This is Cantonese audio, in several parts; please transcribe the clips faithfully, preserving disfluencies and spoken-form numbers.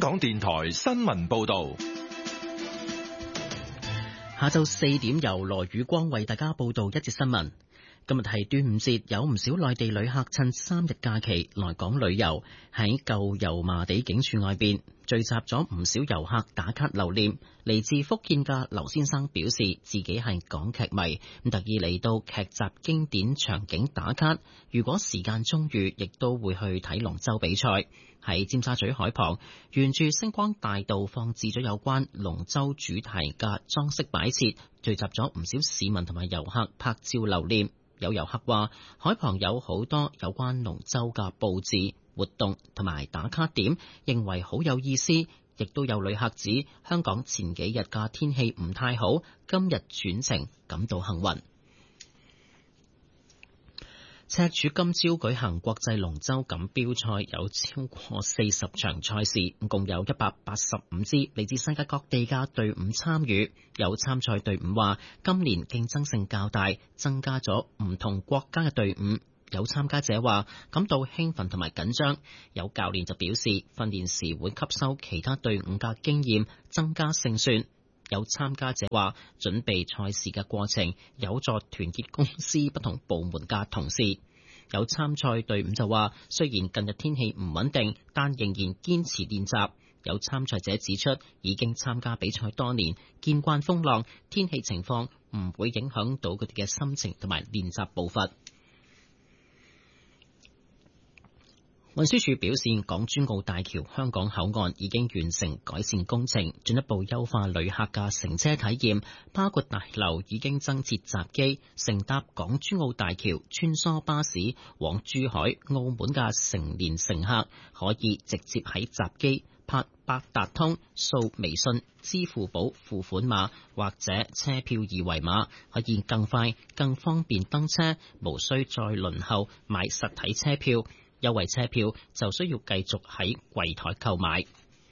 港電台新聞報道。 下晝四點由羅宇光為大家報道一節新聞。今日係端午節，有唔少內地旅客趁三日假期來港旅遊，喺舊油麻地警署外邊聚集咗唔少遊客打卡留念。嚟自福建嘅劉先生表示自己係港劇迷，咁特意嚟到劇集經典場景打卡。如果時間充裕，亦都會去睇龍舟比賽。喺尖沙咀海旁，沿住星光大道放置咗有關龍舟主題嘅裝飾擺設，聚集咗唔少市民同埋遊客拍照留念。有遊客話，海旁有好多有關龍舟嘅佈置、活動同埋打卡點，認為好有意思。亦都有旅客指，香港前幾日嘅天氣唔太好，今日轉晴，感到幸運。赤柱今朝舉行國際龍舟錦標賽，有超過四十場賽事，共有一百八十五支嚟自世界各地嘅隊伍參與。有參賽隊伍話，今年競爭性較大，增加咗唔同國家嘅隊伍。有參加者話感到興奮同埋緊張，有教練就表示訓練時會吸收其他隊伍嘅經驗，增加勝算。有參加者話，準備賽事嘅過程有助團結公司不同部門嘅同事。有參賽隊伍就話，雖然近日天氣唔穩定，但仍然堅持練習。有參賽者指出，已經參加比賽多年，見慣風浪，天氣情況唔會影響到佢哋嘅心情同埋練習步伐。運輸署表示，港珠澳大橋香港口岸已經完成改善工程，進一步優化旅客嘅乘車體驗，包括大樓已經增設閘機，乘搭港珠澳大橋穿梭巴士往珠海、澳門嘅成年乘客可以直接喺閘機拍八達通、掃微信、支付寶付款碼或者車票二維碼，可以更快、更方便登車，無需再輪候買實體車票。優惠車票就需要繼續喺櫃台購買。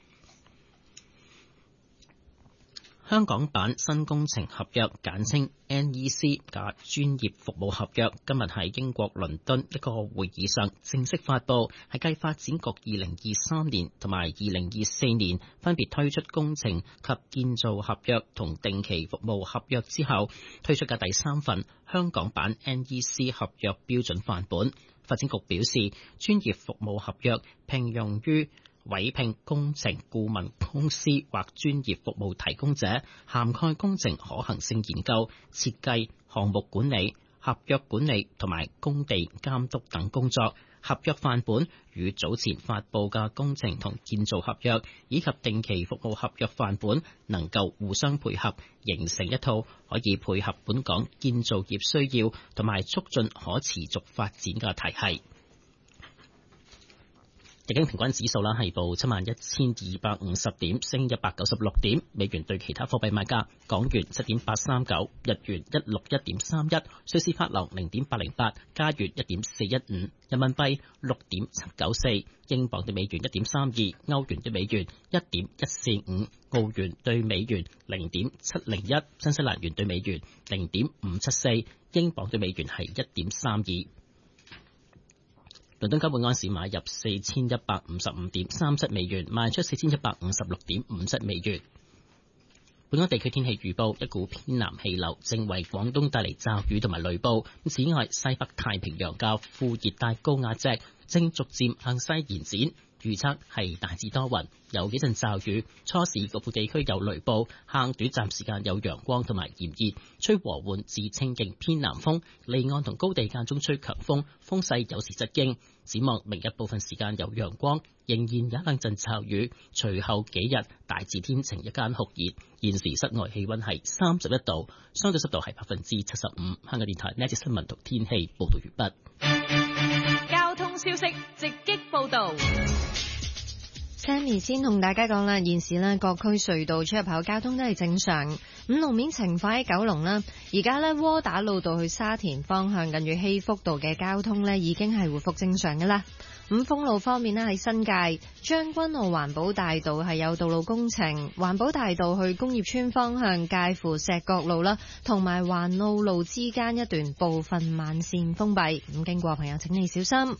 香港版新工程合約簡稱 N E C 嘅專業服務合約，今日喺英國倫敦一個會議上正式發布，係繼發展局二零二三年同埋二零二四年分別推出工程及建造合約同定期服務合約之後，推出嘅第三份香港版 N E C 合約標準範本。發展局表示，專業服務合約聘用於委聘工程顧問公司或專業服務提供者，涵蓋工程可行性研究、設計、項目管理、合約管理同埋工地監督等工作。合約範本與早前發布嘅工程同建造合約以及定期服務合約範本能夠互相配合，形成一套可以配合本港建造業需要同埋促進可持續發展嘅體系。日經平均指數啦係報七萬一千二百五十點，升一百九十六點。美元對其他貨幣賣價：港元七點八三九，日元一六一點三一，瑞士法郎零點八零八，加元一點四一五，人民幣六點七九四，英鎊對美元一點三二，歐元對美元一點一四五，澳元對美元零點七零一，新西蘭元對美元零點五七四，英鎊對美元係一點三二。倫敦金每安士買入四千一百五十五點三七美元，賣出四千一百五十六點五七美元。本港地區天氣預報：一股偏南氣流正為廣東帶嚟驟雨同埋雷暴。此外，西北太平洋嘅副熱帶高壓脊正逐漸向西延展。預測係大致多雲，有幾陣驟雨，初時局部地區有雷暴，下午短暫時間有陽光同埋炎熱，吹和緩至清勁偏南風，離岸同高地間中吹強風，風勢有時疾勁。展望明日部分時間有陽光，仍然有一兩陣驟雨，隨後幾日大致天晴，日間酷熱。現時室外氣溫係三十一度，相對濕度係百分之七十五。香港電台呢一節新聞同天氣報道完畢。 交通消息直擊報道。 Sammy 先同大家講啦，現時呢各區隧道出入口交通都係正常。咁路面情況喺九龍啦，而家呢窩打老道去沙田方向近住禧福道嘅交通呢已經係回復正常㗎啦。咁封路方面呢，喺新界將軍澳環保大道係有道路工程，環保大道去工業村方向介乎石角路啦同埋環澳路之間一段部分慢線封閉，咁經過朋友請你小心。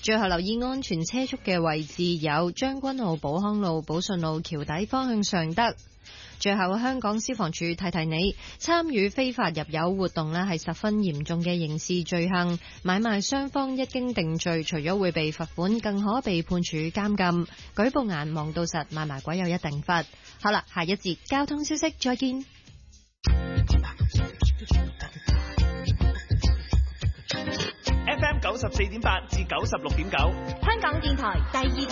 最後留意安全車速嘅位置有將軍澳寶康路、寶順路橋底方向尚德。最後，香港消防處提提你，參與非法入油活動呢係十分嚴重嘅刑事罪行，買賣雙方一經定罪，除咗會被罰款，更可被判處監禁。舉報眼望到實，買埋鬼有一定罰。好啦，下一節交通消息，再見。 F M 九十四點八至九十六點九， 香港電台第二